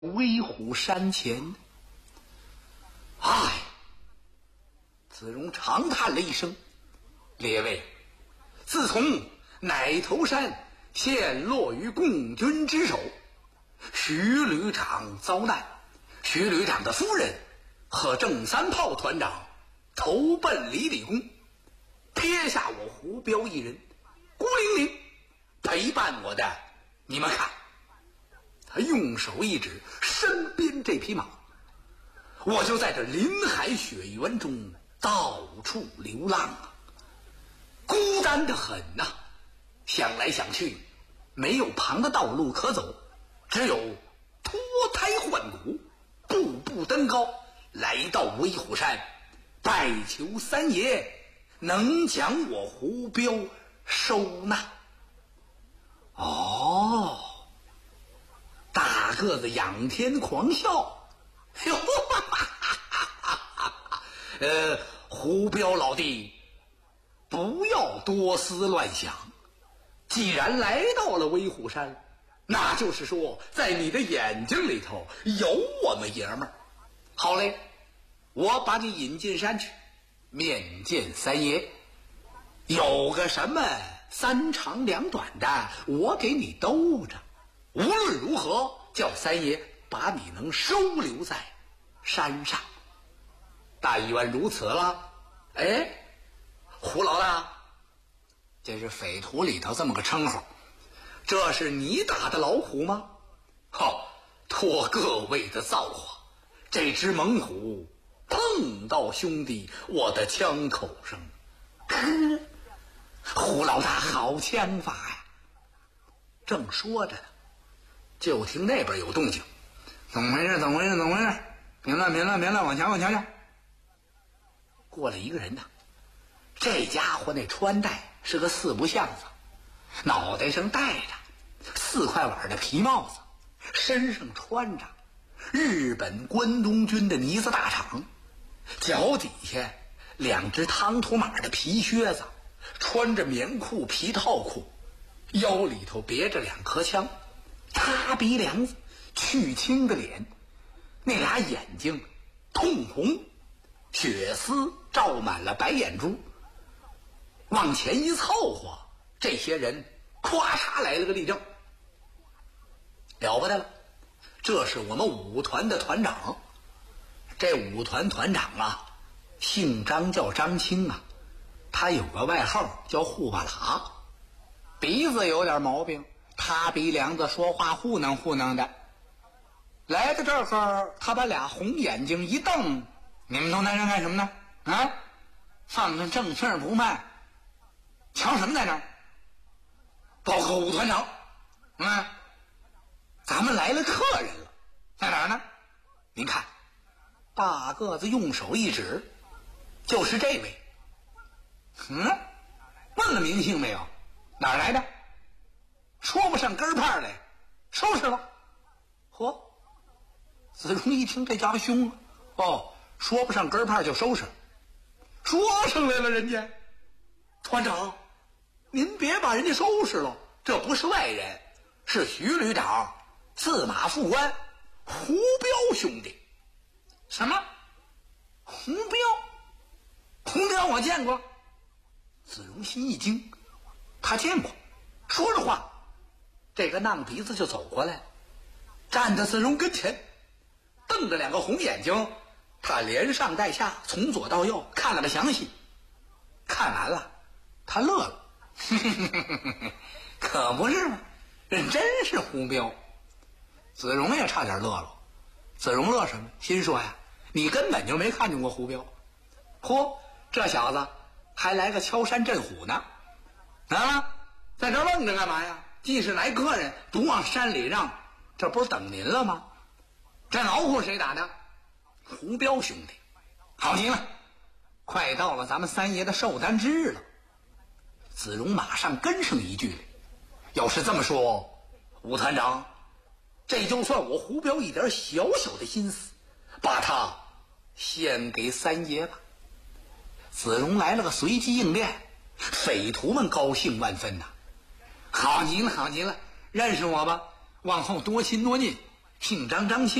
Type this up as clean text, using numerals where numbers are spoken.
威虎山前。唉，子荣长叹了一声：“列位，自从奶头山陷落于共军之手，徐旅长遭难，徐旅长的夫人和郑三炮团长投奔李立功，撇下我胡彪一人，孤零零陪伴我的。你们看。”他用手一指身边这匹马，我就在这林海雪原中到处流浪啊，孤单得很呐。想来想去，没有旁的道路可走，只有脱胎换骨，步步登高，来到威虎山，拜求三爷能将我胡彪收纳。哦，大个子仰天狂笑，哟，胡彪老弟，不要多思乱想。既然来到了威虎山，那就是说，在你的眼睛里头有我们爷们儿。好嘞，我把你引进山去，面见三爷。有个什么三长两短的，我给你兜着。无论如何，叫三爷把你能收留在山上。但愿如此了。哎，胡老大，这是匪徒里头这么个称呼，这是你打的老虎吗？托各位的造化，这只猛虎碰到兄弟我的枪口上。胡老大好枪法呀！正说着呢，就听那边有动静，怎么回事？别乱，往前去。过来一个人呐，这家伙那穿戴是个四不像子，脑袋上戴着4块碗的皮帽子，身上穿着日本关东军的呢子大氅，脚底下2只汤土马的皮靴子，穿着棉裤皮套裤，腰里头别着2颗枪，塌鼻梁子，去青的脸，那俩眼睛通红，血丝罩满了白眼珠。往前一凑合，这些人咵嚓来了个立正。了不得了，这是我们5团的团长。这5团团长啊，姓张，叫张清啊，他有个外号叫护巴喇，鼻子有点毛病，塌鼻梁子，说话糊弄的。来到这儿，他把俩红眼睛一瞪：“你们都男人干什么呢？啊，放着正事不办，瞧什么在这儿？报告5团长，咱们来了客人了，在哪儿呢？您看。”大个子用手一指，就是这位。问了名姓没有？哪儿来的？说不上根派来，收拾了。子荣一听这家伙凶啊，说不上根派就收拾，说上来了人家。团长，您别把人家收拾了，这不是外人，是徐旅长司马副官胡彪兄弟。什么？胡彪我见过。子荣心一惊，他见过。说着话，这个浪鼻子就走过来，站在子荣跟前，瞪着2个红眼睛，他连上带下，从左到右看了个详细。看完了，他乐了，可不是嘛，人真是胡彪。子荣也差点乐了。子荣乐什么？心说呀，你根本就没看见过胡彪。这小子还来个敲山震虎呢。在这愣着干嘛呀？既是来客人，不往山里让，这不是等您了吗？这老虎谁打的？胡彪兄弟。好极了，快到了咱们三爷的寿诞日了。子荣马上跟上一句：“要是这么说，5团长，这就算我胡彪一点小小的心思，把他献给三爷吧。”子荣来了个随机应变，匪徒们高兴万分呐。好极了，认识我吧，往后多亲多近， 姓张，张姓。